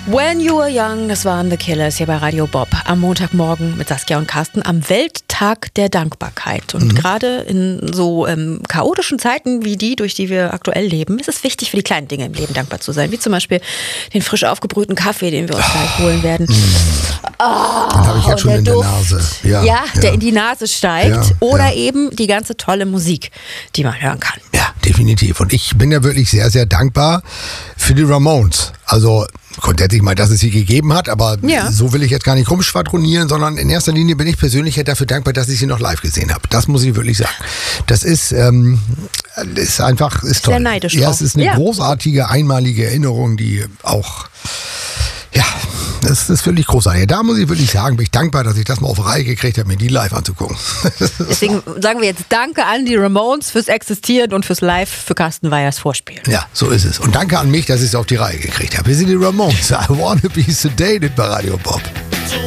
When You Were Young, das waren The Killers hier bei Radio Bob. Am Montagmorgen mit Saskia und Carsten am Welttag der Dankbarkeit. Und gerade in so chaotischen Zeiten wie die, durch die wir aktuell leben, ist es wichtig, für die kleinen Dinge im Leben dankbar zu sein. Wie zum Beispiel den frisch aufgebrühten Kaffee, den wir uns gleich holen werden. Den habe ich jetzt schon in der Nase. Ja, der in die Nase steigt. Ja, oder eben die ganze tolle Musik, die man hören kann. Ja, definitiv. Und ich bin ja wirklich sehr, sehr dankbar für die Ramones. Also grundsätzlich mal, dass es sie gegeben hat, aber so will ich jetzt gar nicht rumschwadronieren, sondern in erster Linie bin ich persönlich dafür dankbar, dass ich sie noch live gesehen habe. Das muss ich wirklich sagen. Das ist einfach toll. Sehr neidisch. Ja, es ist eine großartige, einmalige Erinnerung, die auch, das ist wirklich großartig. Da muss ich wirklich sagen, bin ich dankbar, dass ich das mal auf Reihe gekriegt habe, mir die live anzugucken. Deswegen sagen wir jetzt Danke an die Ramones fürs Existieren und fürs Live für Carsten Weyers Vorspiel. Ja, so ist es. Und danke an mich, dass ich es auf die Reihe gekriegt habe. Wir sind die Ramones. I wanna be sedated bei Radio Bob.